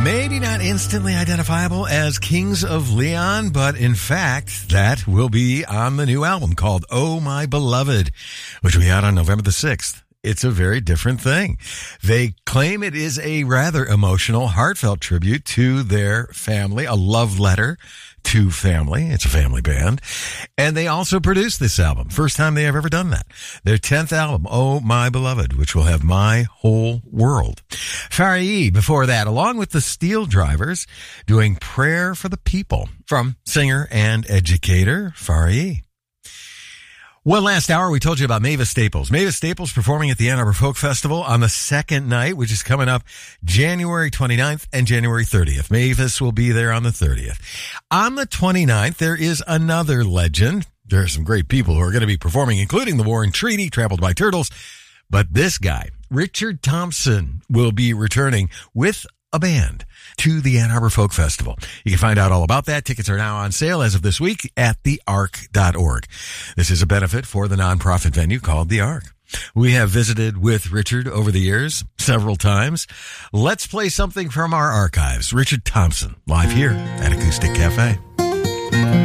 Maybe not instantly identifiable as Kings of Leon, but in fact, that will be on the new album called Oh My Beloved, which will be out on November the 6th. It's a very different thing. They claim it is a rather emotional, heartfelt tribute to their family, a love letter to family. It's a family band. And they also produced this album. First time they have ever done that. Their 10th album, Oh My Beloved, which will have My Whole World. Farai before that, along with the Steel Drivers, doing Prayer for the People from singer and educator Farai. Well, last hour we told you about Mavis Staples. Mavis Staples performing at the Ann Arbor Folk Festival on the second night, which is coming up January 29th and January 30th. Mavis will be there on the 30th. On the 29th, there is another legend. There are some great people who are going to be performing, including the War and Treaty, Trampled by Turtles. But this guy, Richard Thompson, will be returning with a band to the Ann Arbor Folk Festival. You can find out all about that. Tickets are now on sale as of this week at theark.org. This is a benefit for the nonprofit venue called The Ark. We have visited with Richard over the years several times. Let's play something from our archives. Richard Thompson, live here at Acoustic Cafe.